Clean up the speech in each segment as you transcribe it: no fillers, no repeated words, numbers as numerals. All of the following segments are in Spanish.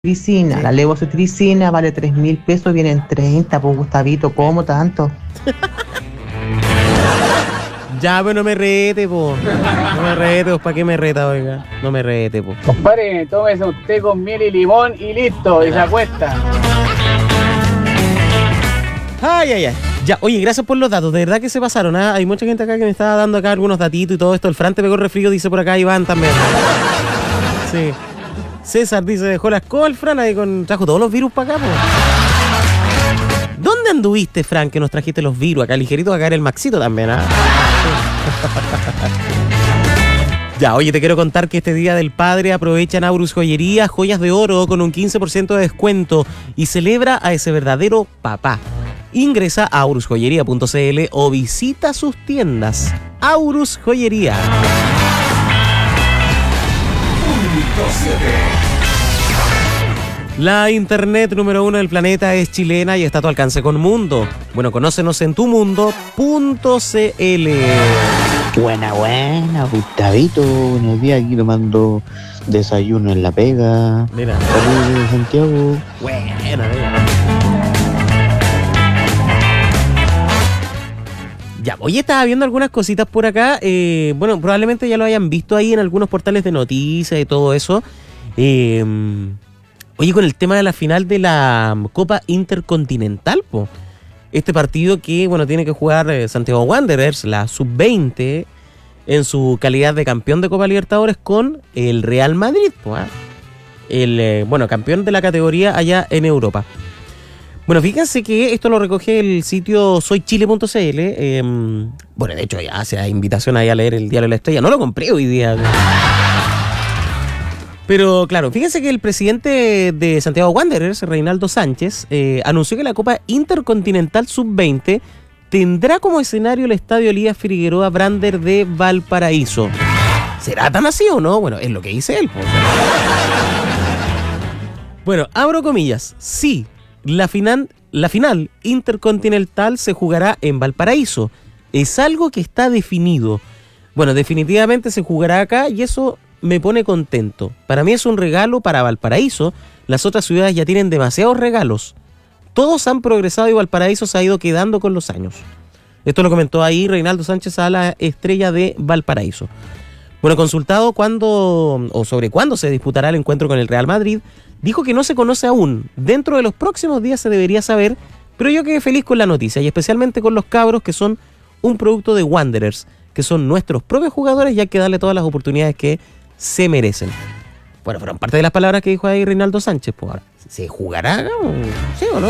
Tricina, la levocitricina vale 3.000 pesos, vienen 30, pues Gustavito, ¿cómo tanto? Ya, pues no me rete, po. No me rete, pues, ¿para qué me reta, oiga? No me rete, po. Compadre, tómese un té con miel y limón y listo, y se acuesta. Ay, ay, ay. Ya, oye, gracias por los datos, de verdad que se pasaron, ¿ah? Hay mucha gente acá que me está dando acá algunos datitos y todo esto. El Fran te pegó el resfrío, dice por acá Iván también. Sí. César dice, dejó la escoba el Fran ahí trajo todos los virus para acá, po. ¿Dónde anduviste, Fran, que nos trajiste los virus? Acá ligerito va a caer el Maxito también, ¿ah? Ya, oye, te quiero contar que este Día del Padre aprovechan Aurus Joyería, joyas de oro con un 15% de descuento y celebra a ese verdadero papá. Ingresa a aurusjoyería.cl o visita sus tiendas. Aurus Joyería. La internet número 1 del planeta es chilena y está a tu alcance con Mundo. Bueno, conócenos en tumundo.cl. Buena, Gustavito. Buenos días, aquí tomando desayuno en La Pega. Mira. Saludos de Santiago. Buena. Ya, hoy estaba viendo algunas cositas por acá. Bueno, probablemente ya lo hayan visto ahí en algunos portales de noticias y todo eso. Oye, con el tema de la final de la Copa Intercontinental, po. Este partido que, bueno, tiene que jugar Santiago Wanderers, la sub-20, en su calidad de campeón de Copa Libertadores con el Real Madrid, po, ¿eh? El, bueno, campeón de la categoría allá en Europa. Bueno, fíjense que esto lo recoge el sitio soychile.cl. Bueno, de hecho ya hace invitación ahí a leer el Diario de la Estrella. No lo compré hoy día. Pero claro, fíjense que el presidente de Santiago Wanderers, Reinaldo Sánchez, anunció que la Copa Intercontinental Sub-20 tendrá como escenario el Estadio Elías Figueroa Brander de Valparaíso. ¿Será tan así o no? Bueno, es lo que dice él, pues. Bueno, abro comillas. Sí, la final intercontinental se jugará en Valparaíso. Es algo que está definido. Bueno, definitivamente se jugará acá y eso me pone contento. Para mí es un regalo para Valparaíso. Las otras ciudades ya tienen demasiados regalos. Todos han progresado y Valparaíso se ha ido quedando con los años. Esto lo comentó ahí Reinaldo Sánchez a la Estrella de Valparaíso. Bueno, consultado sobre cuándo se disputará el encuentro con el Real Madrid, dijo que no se conoce aún. Dentro de los próximos días se debería saber, pero yo quedé feliz con la noticia y especialmente con los cabros que son un producto de Wanderers, que son nuestros propios jugadores y hay que darle todas las oportunidades que se merecen. Bueno, fueron parte de las palabras que dijo ahí Reinaldo Sánchez. Pues ahora, ¿se jugará? ¿Sí o no?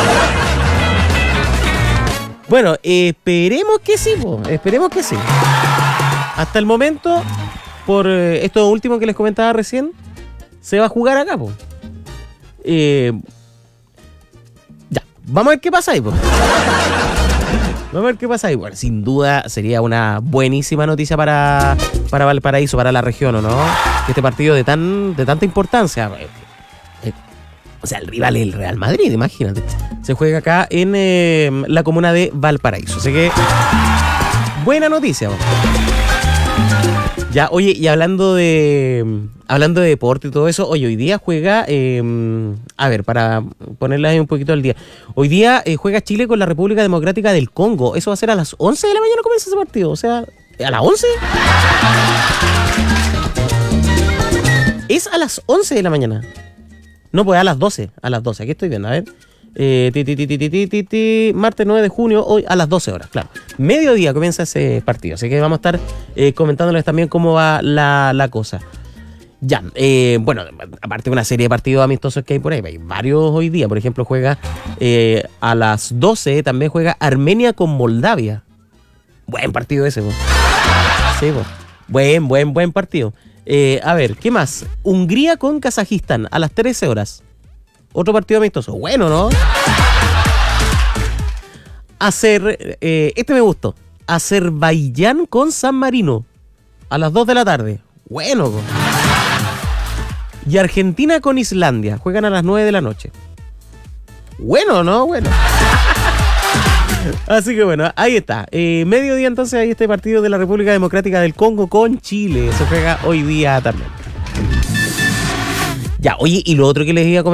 Bueno, esperemos que sí, esperemos que sí. Hasta el momento, por esto último que les comentaba recién, se va a jugar acá, po. Ya, vamos a ver qué pasa ahí, po. Vamos a ver qué pasa ahí. Bueno, sin duda sería una buenísima noticia para Valparaíso, para la región, ¿o no? Este partido de tanta importancia. O sea, el rival es el Real Madrid, imagínate. Se juega acá en la comuna de Valparaíso. Así que, buena noticia, po. Ya, oye, y hablando de deporte y todo eso, oye, hoy día juega, a ver, para ponerle ahí un poquito al día, hoy día juega Chile con la República Democrática del Congo. Eso va a ser a las 11 de la mañana comienza ese partido, o sea, ¿a las 11? Es a las 11 de la mañana. No, pues a las 12, aquí estoy viendo, a ver. Martes 9 de junio, hoy a las 12 horas, claro. Mediodía comienza ese partido, así que vamos a estar comentándoles también cómo va la cosa. Ya, bueno, aparte de una serie de partidos amistosos que hay por ahí, hay varios hoy día. Por ejemplo, juega a las 12, también juega Armenia con Moldavia. Buen partido ese, pues. Sí, pues. Buen partido. A ver, ¿qué más? Hungría con Kazajistán a las 13 horas. Otro partido amistoso. Bueno, ¿no? Este me gustó. Azerbaiyán con San Marino a las 2 de la tarde. Bueno. Y Argentina con Islandia. Juegan a las 9 de la noche. Bueno, ¿no? Bueno. Así que bueno, ahí está. Mediodía entonces hay este partido de la República Democrática del Congo con Chile. Se juega hoy día también. Ya, oye, y lo otro que les iba a comentar